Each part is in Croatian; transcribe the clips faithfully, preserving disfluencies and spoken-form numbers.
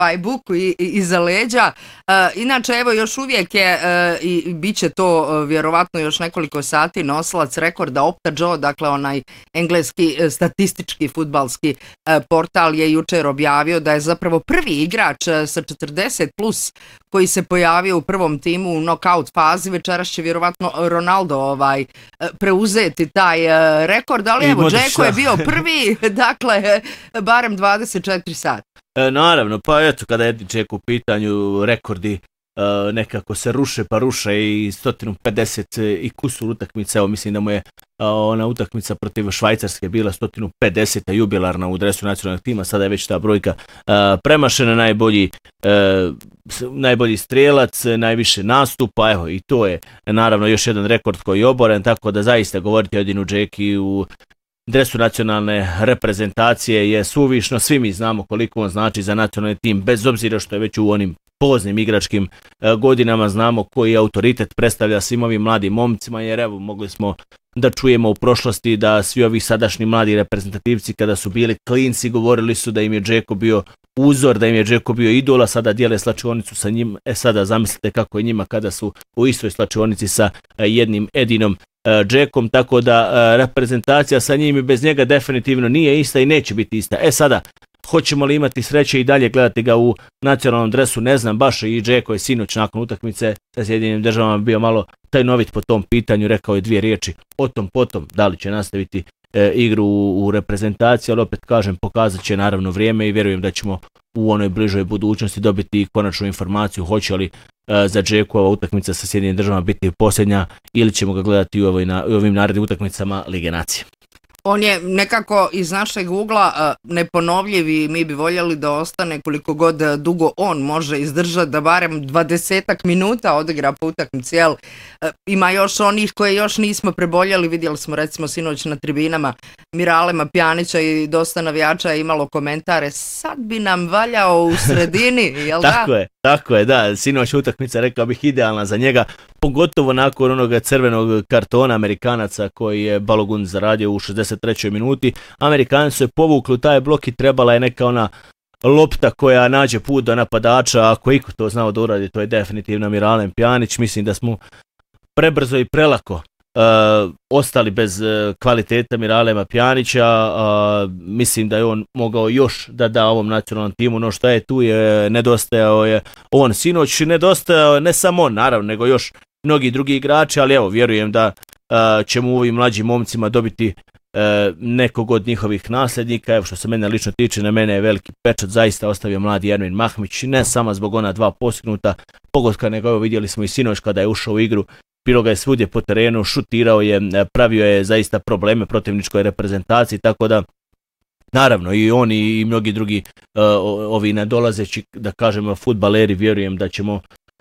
Fajbuku i, i iza leđa. E, inače, evo, još uvijek je e, i bit će to e, vjerovatno još nekoliko sati nosilac rekorda Opta Joe, dakle onaj engleski e, statistički fudbalski e, portal je jučer objavio da je zapravo prvi igrač e, sa četrdeset plus koji se pojavio u prvom timu u knockout fazi. Večeras će vjerovatno Ronaldo ovaj, preuzeti taj e, rekord, ali evo, Džeko je bio prvi, dakle, barem dvadeset četiri sata. E, naravno, pa eto, kada je Džeko u pitanju, rekordi e, nekako se ruše, pa ruše i sto pedeset i kusur utakmica. Evo, mislim da mu je e, ona utakmica protiv Švajcarske bila sto pedeset jubilarna u dresu nacionalnog tima, sada je već ta brojka e, premašena. Najbolji, e, najbolji strelac, najviše nastupa, evo, i to je naravno još jedan rekord koji je oboren, tako da zaista govoriti o Edinu Džeki u dresu nacionalne reprezentacije je suvišno. Svi mi znamo koliko on znači za nacionalni tim, bez obzira što je već u onim poznim igračkim e, godinama, znamo koji autoritet predstavlja svim ovim mladim momcima, jer evo, mogli smo da čujemo u prošlosti da svi ovi sadašnji mladi reprezentativci kada su bili klinci govorili su da im je Džeko bio uzor, da im je Džeko bio idol, a sada dijele slačionicu sa njim. E sada zamislite kako je njima kada su u istoj slačionici sa e, jednim Edinom Džekom, tako da reprezentacija sa njim i bez njega definitivno nije ista i neće biti ista. E sada, hoćemo li imati sreće i dalje gledati ga u nacionalnom dresu, ne znam, baš i Džeko je sinoć nakon utakmice sa Sjedinjenim Državama bio malo tajnovit po tom pitanju, rekao je dvije riječi o tom potom, da li će nastaviti e, igru u, u reprezentaciji, ali opet kažem, pokazat će naravno vrijeme i vjerujem da ćemo u onoj bližoj budućnosti dobiti konačnu informaciju hoće li e, za Džeku ova utakmica sa Sjedinjenim Državama biti posljednja ili ćemo ga gledati u, ovoj, na, u ovim narednim utakmicama Lige nacije. On je nekako iz našeg ugla neponovljiv i mi bi voljeli da ostane koliko god dugo on može izdržati, da barem dvadesetak minuta odigra po utakmici, jel? Ima još onih koje još nismo preboljeli, vidjeli smo recimo sinoć na tribinama Miralema Pjanića i dosta navijača je imalo komentare, sad bi nam valjao u sredini, jel da? Tako je, tako je, da, sinoć utakmica rekao bih idealna za njega, pogotovo nakon onoga crvenog kartona Amerikanaca koji je Balogun zaradio u šezdeset trećoj minuti. Amerikanci su je povukli taj blok i trebala je neka ona lopta koja nađe put do napadača, ako iko to znao da uradi, to je definitivno Miralem Pjanić. Mislim da smo prebrzo i prelako uh, ostali bez uh, kvaliteta Miralema Pjanića. Uh, mislim da je on mogao još da da ovom nacionalnom timu, no što je tu je nedostajao je on sinoć, nedostajao ne samo on naravno, nego još mnogi drugi igrači, ali evo, vjerujem da uh, ćemo u ovim mlađim momcima dobiti uh, nekog od njihovih nasljednika. Evo, što se mene lično tiče, na mene je veliki pečat zaista ostavio mladi Ermin Mahmić, ne samo zbog ona dva postignuta pogotka, nego evo, vidjeli smo i sinoć kada je ušao u igru, bilo ga je svudje po terenu, šutirao je, pravio je zaista probleme protivničkoj reprezentaciji, tako da naravno i oni i mnogi drugi uh, ovi nadolazeći, da kažemo, fudbaleri, vjerujem da ćemo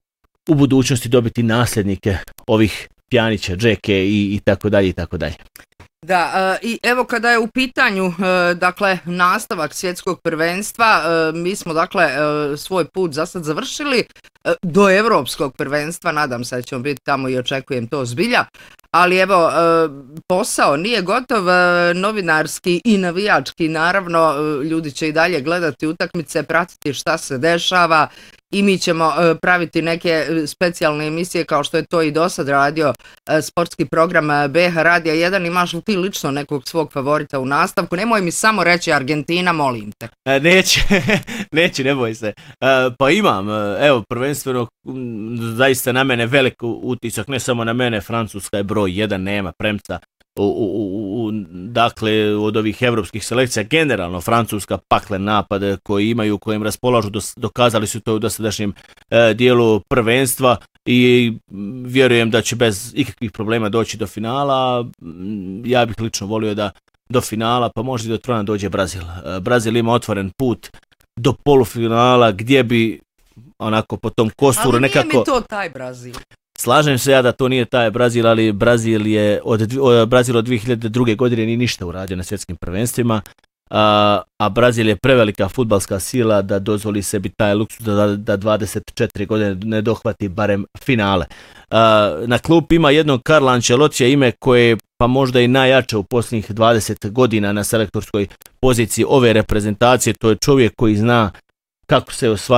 u budućnosti dobiti nasljednike ovih Pjanića, Džeke i, i tako dalje i tako dalje. Da, i evo kada je u pitanju dakle nastavak svjetskog prvenstva, mi smo dakle svoj put za sad završili do evropskog prvenstva, nadam se da ćemo biti tamo i očekujem to zbilja, ali evo posao nije gotov, novinarski i navijački, naravno ljudi će i dalje gledati utakmice, pratiti šta se dešava i mi ćemo praviti neke specijalne emisije kao što je to i do sad radio sportski program B H Radija jedan. Imaš li ti lično nekog svog favorita u nastavku? Nemoj mi samo reći Argentina, molim te. E, neće, neće, ne boj se. E, pa imam, evo, prvenstveno zaista na mene velik utisak, ne samo na mene, Francuska je broj jedan, nema premca. U, u, u, dakle, od ovih evropskih selekcija, generalno Francuska paklen napad koji imaju, kojim raspolažu, dos, dokazali su to u dosadašnjem e, dijelu prvenstva i vjerujem da će bez ikakvih problema doći do finala. Ja bih lično volio da do finala, pa možda i do trona dođe Brazil. E, Brazil ima otvoren put do polufinala gdje bi onako po tom kosturu ali nekako... Ali nije mi to taj Brazil. Slažem se ja da to nije taj Brazil, ali Brazil je od, od, Brazil od dvije hiljade druge. godine ni ništa uradio na svjetskim prvenstvima, a, a Brazil je prevelika fudbalska sila da dozvoli sebi taj luksuz da, da dvadeset četiri godine ne dohvati barem finale. A, na klub ima jednog Carlo Ancelotija, ime koje pa možda i najjače u posljednjih dvadeset godina na selektorskoj poziciji ove reprezentacije. To je čovjek koji zna kako se osvaja